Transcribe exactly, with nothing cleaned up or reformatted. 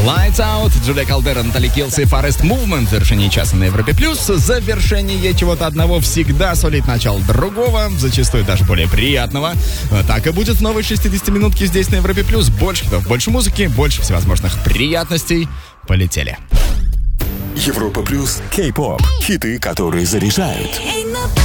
Lights Out, Джулия Калдера, Натали Килс и Forest Movement. Завершение часа на Европе Плюс. Завершение чего-то одного всегда сулит начало другого, зачастую даже более приятного. Так и будет в новой шестидесятиминутке здесь на Европе Плюс. Больше хитов, больше музыки, больше всевозможных приятностей. Полетели. Европа Плюс, Кей-поп, хиты, которые заряжают.